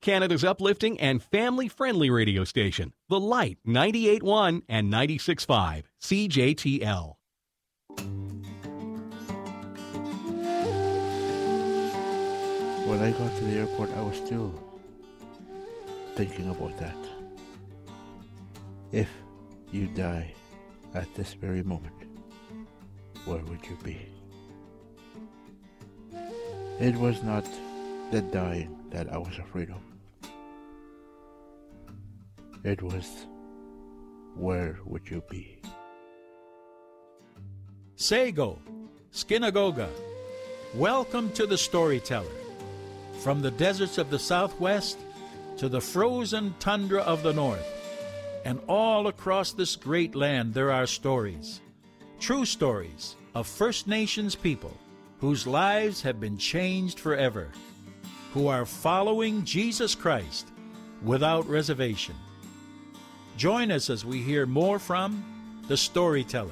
Canada's uplifting and family-friendly radio station, The Light 98.1 and 96.5 CJTL. When I got to the airport, I was still thinking about that. If you die at this very moment, where would you be? It was not the dying that I was afraid of. It was, where would you be? Sego, Skinagoga, welcome to the Storyteller. From the deserts of the Southwest to the frozen tundra of the North, and all across this great land there are stories, true stories of First Nations people whose lives have been changed forever, who are following Jesus Christ without reservation. Join us as we hear more from the Storyteller.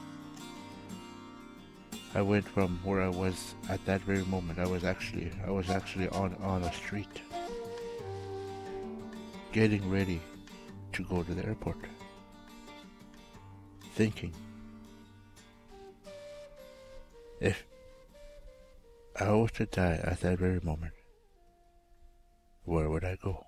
I went from where I was at that very moment. I was actually on a street, getting ready to go to the airport, thinking, if I was to die at that very moment, where would I go?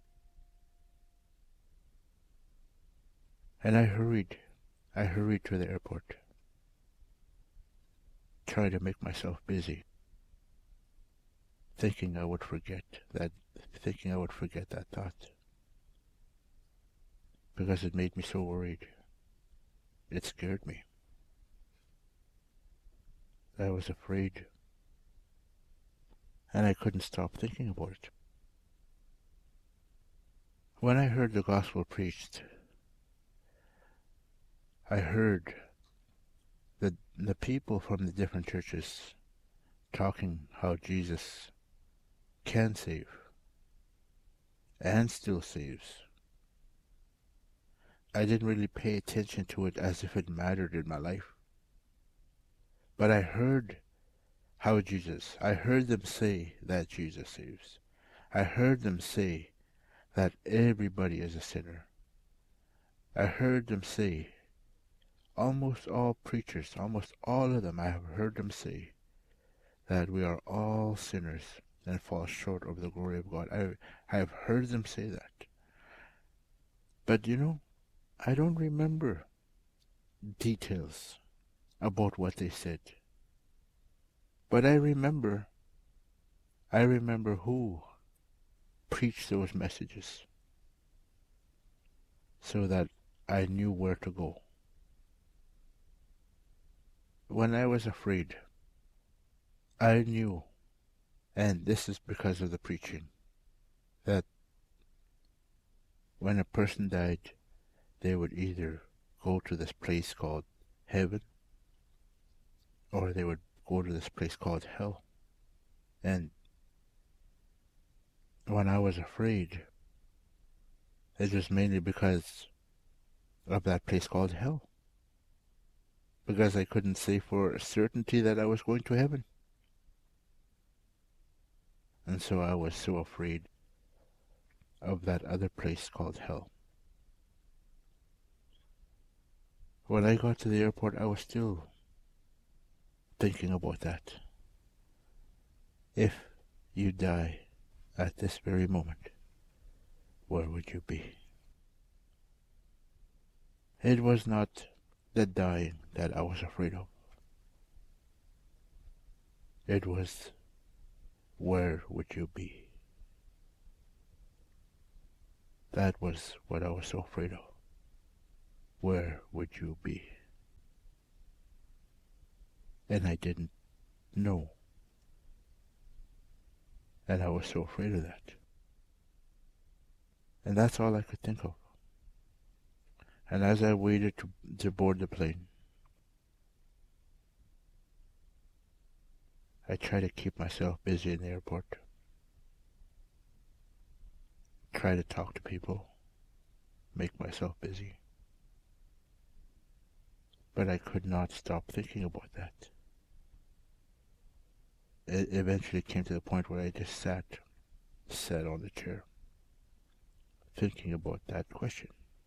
And I hurried to the airport, trying to make myself busy, thinking I would forget that thought, because it made me so worried. It scared me. I was afraid, and I couldn't stop thinking about it. When I heard the gospel preached, I heard the people from the different churches talking how Jesus can save and still saves. I didn't really pay attention to it as if it mattered in my life. But I heard I heard them say that Jesus saves. I heard them say that everybody is a sinner. I heard them say, almost all preachers, almost all of them, I have heard them say that we are all sinners and fall short of the glory of God. I have heard them say that. But I don't remember details about what they said. But I remember who preached those messages, so that I knew where to go. When I was afraid, I knew, and this is because of the preaching, that when a person died, they would either go to this place called heaven, or they would go to this place called hell. And when I was afraid, it was mainly because of that place called hell. Because I couldn't say for certainty that I was going to heaven. And so I was so afraid of that other place called hell. When I got to the airport, I was still thinking about that. If you die at this very moment, where would you be? It was not the dying that I was afraid of. It was, where would you be? That was what I was so afraid of. Where would you be? And I didn't know. And I was so afraid of that. And that's all I could think of. And as I waited to board the plane, I tried to keep myself busy in the airport. Try to talk to people, make myself busy. But I could not stop thinking about that. It eventually came to the point where I just sat on the chair thinking about that question.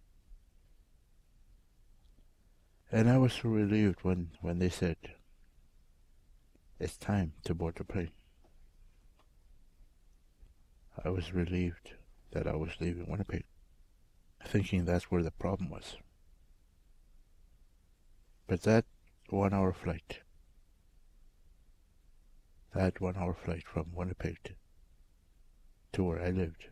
And I was so relieved when they said, it's time to board the plane. I was relieved that I was leaving Winnipeg, thinking that's where the problem was. But that 1 hour flight from Winnipeg to where I lived,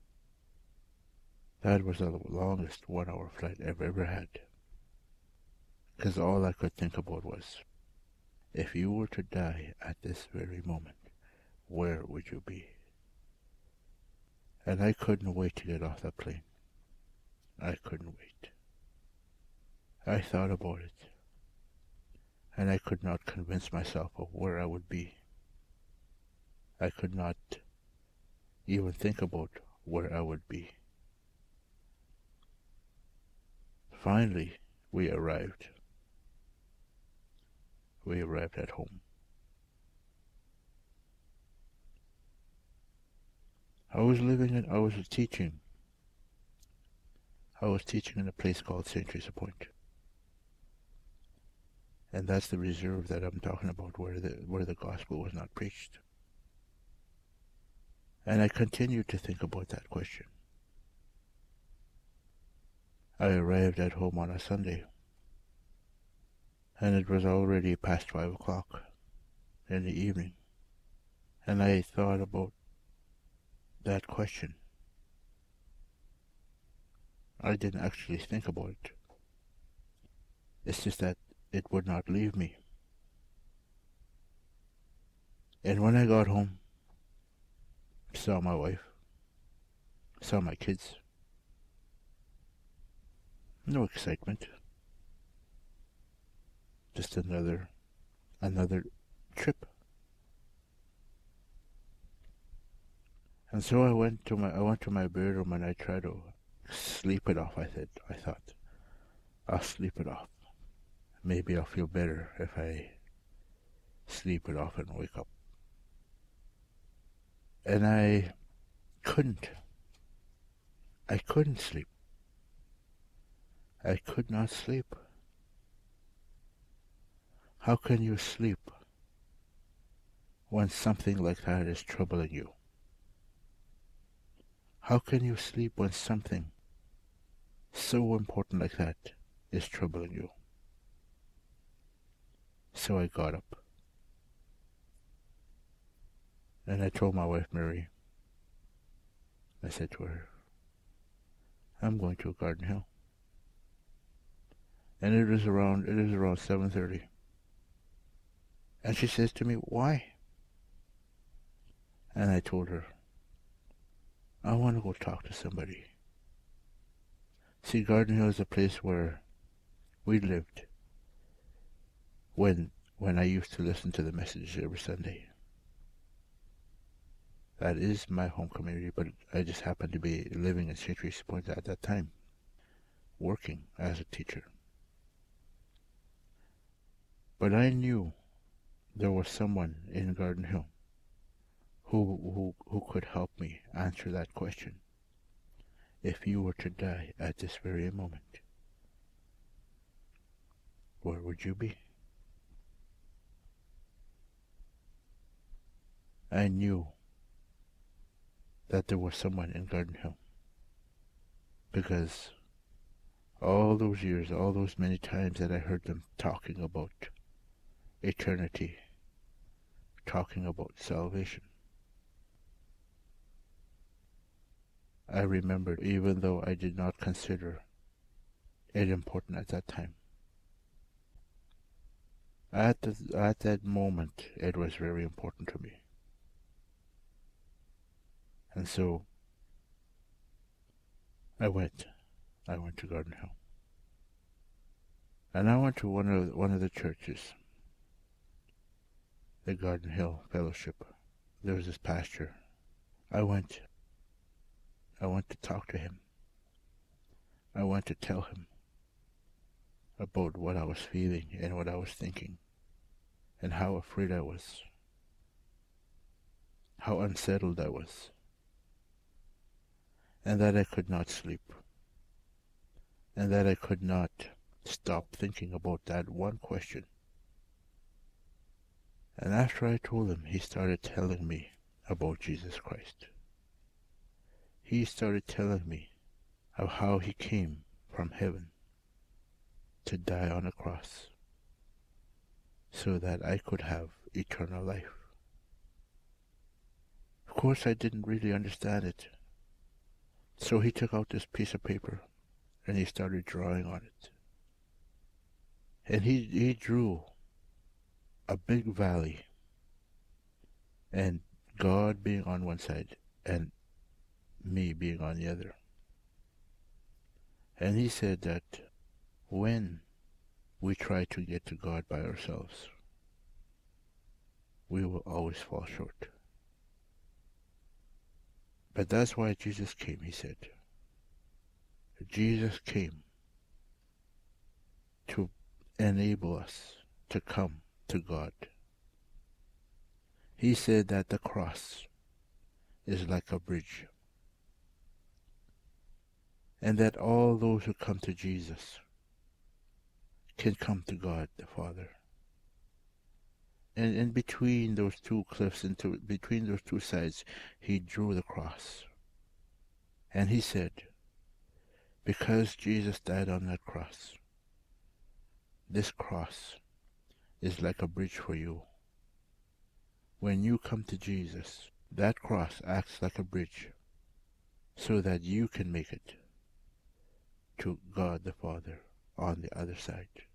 that was the longest 1 hour flight I've ever had. Because all I could think about was, if you were to die at this very moment, where would you be? And I couldn't wait to get off that plane. I couldn't wait. I thought about it, and I could not convince myself of where I would be. I could not even think about where I would be. Finally, we arrived. We arrived at home. I was teaching. I was teaching in a place called St. Teresa Point. And that's the reserve that I'm talking about, where the gospel was not preached. And I continued to think about that question. I arrived at home on a Sunday, and it was already past 5 o'clock in the evening, and I thought about that question. I didn't actually think about it. It's just that it would not leave me. And when I got home, saw my wife, saw my kids, no excitement. Just another trip. And so I went to my bedroom and I tried to sleep it off. I thought, I'll sleep it off. Maybe I'll feel better if I sleep it off and wake up. And I couldn't sleep. I could not sleep. How can you sleep when something like that is troubling you? How can you sleep when something so important like that is troubling you? So I got up. And I told my wife, Mary, I said to her, I'm going to Garden Hill. And it is around 7:30. And she says to me, why? And I told her, I want to go talk to somebody. See, Garden Hill is a place where we lived when I used to listen to the message every Sunday. That is my home community, but I just happened to be living in St. Teresa Point at that time, working as a teacher. But I knew there was someone in Garden Hill who could help me answer that question. If you were to die at this very moment, where would you be? I knew that there was someone in Garden Hill, because all those years, all those many times that I heard them talking about eternity, talking about salvation, I remembered, even though I did not consider it important at that time. At that moment, it was very important to me. And so I went to Garden Hill. And I went to one of the churches, the Garden Hill Fellowship. There was this pastor. I went to talk to him. I went to tell him about what I was feeling and what I was thinking, and how afraid I was, how unsettled I was. and that I could not sleep, and that I could not stop thinking about that one question. And after I told him, he started telling me about Jesus Christ. He started telling me of how he came from heaven to die on a cross so that I could have eternal life. Of course, I didn't really understand it. So he took out this piece of paper and he started drawing on it. And he drew a big valley, and God being on one side and me being on the other. And he said that when we try to get to God by ourselves, we will always fall short. But that's why Jesus came, he said. Jesus came to enable us to come to God. He said that the cross is like a bridge, and that all those who come to Jesus can come to God the Father. And in between those two cliffs, between those two sides, he drew the cross. And he said, because Jesus died on that cross, this cross is like a bridge for you. When you come to Jesus, that cross acts like a bridge so that you can make it to God the Father on the other side.